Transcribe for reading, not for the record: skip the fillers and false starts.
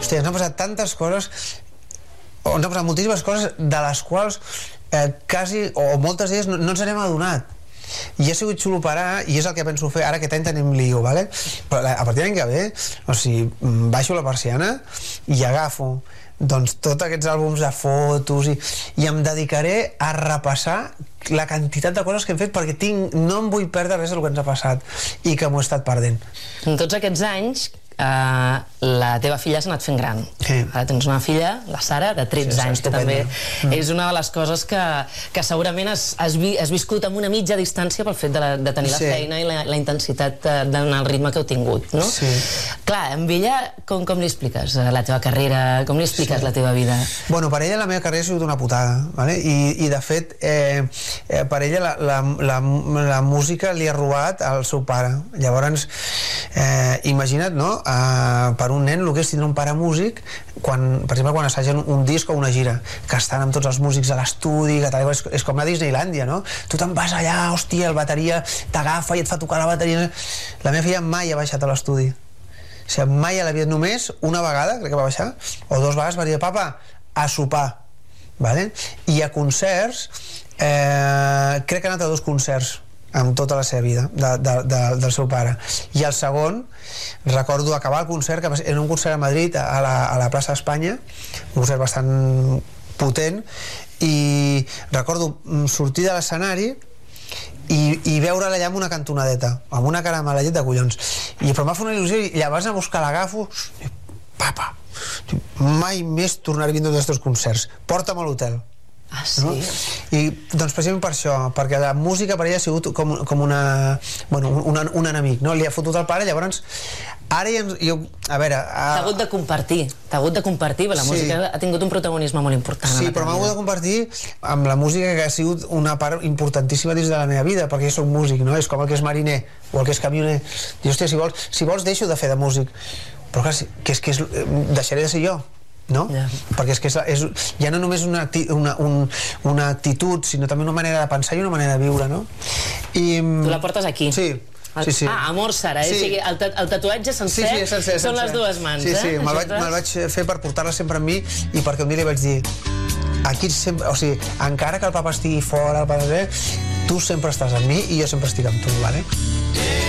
hòstia, ens han passat tantes coses, o ens han passat moltíssimes coses de les quals quasi, o moltes d'elles no ens n'hem adonat. I ha sigut xulo parar, i és el que penso fer ara. Aquest any tenim lío, vale? Però a partir de l'any que ve, o sigui, baixo la persiana i agafo doncs tots aquests àlbums de fotos i em dedicaré a repassar la quantitat de coses que hem fet, perquè no em vull perdre res del que ens ha passat i que m'ho he estat perdent. En tots aquests anys la teva filla s'ha anat fent gran. Ara tens una filla, la Sara, de 13 anys, que també és una de les coses que segurament has viscut amb una mitja distància pel fet de tenir la feina i la intensitat d'anar al ritme que heu tingut, no? Clar, amb ella com li expliques la teva carrera, com li expliques la teva vida? Bueno, per ella la meva carrera ha sigut una putada, i de fet per ella la música li ha robat al seu pare. Llavors imagina't, no? Per un nen el que és tindre un pare músic, per exemple quan assagen un disc o una gira, que estan amb tots els músics a l'estudi, és com anar a Disneylàndia, no? Tu te'n vas allà, hòstia, el bateria t'agafa i et fa tocar la bateria. La meva filla mai ha baixat a l'estudi, o sigui, mai a la vida, només una vegada crec que va baixar, o 2 vegades va dir, papa, a sopar, vale? I a concerts crec que ha anat a 2 concerts amb tota la seva vida del seu pare, i el segon recordo acabar el concert, que era un concert a Madrid a la plaça d'Espanya, un concert bastant potent, i recordo sortir de l'escenari i veure-la allà amb una cantonadeta, amb una cara mala llet de collons, però m'ha fet una il·lusió, i llavors a buscar l'agafo, papa, mai més tornaré a vindre dels teus concerts, porta'm a l'hotel. Ah, sí? No? I doncs precisament per això, perquè la música per ella ha sigut com un enemic, no? Li ha fotut el pare, llavors ara a veure... T'ha hagut de compartir, perquè la música ha tingut un protagonisme molt important. Sí, però m'ha hagut de compartir amb la música, que ha sigut una part importantíssima dins de la meva vida, perquè jo soc músic, no? És com el que és mariner o el que és camioner. I hòstia, si vols deixo de fer de músic, però clar, deixaré de ser jo, no? Perquè és que ja no només una actitud, sinó també una manera de pensar i una manera de viure, no? Tu la portes aquí? Sí. Ah, Amor Sara, el tatuatge sencer són les dues mans, eh? Sí, me'l vaig fer per portar-la sempre amb mi, i perquè un dia li vaig dir, aquí sempre, o sigui, encara que el papa estigui fora, tu sempre estàs amb mi i jo sempre estic amb tu, vale?